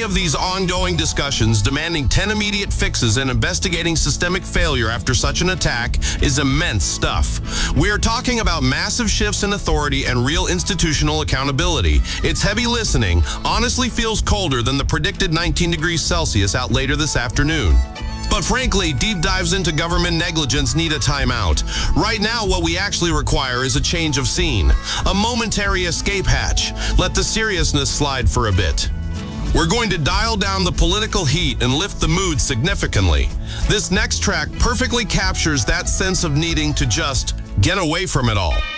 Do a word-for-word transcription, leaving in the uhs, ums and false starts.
of these ongoing discussions demanding ten immediate fixes and investigating systemic failure after such an attack is immense stuff. We are talking about massive shifts in authority and real institutional accountability. It's heavy listening, honestly feels colder than the predicted nineteen degrees Celsius out later this afternoon. But frankly, deep dives into government negligence need a timeout. Right now, what we actually require is a change of scene, a momentary escape hatch. Let the seriousness slide for a bit. We're going to dial down the political heat and lift the mood significantly. This next track perfectly captures that sense of needing to just get away from it all.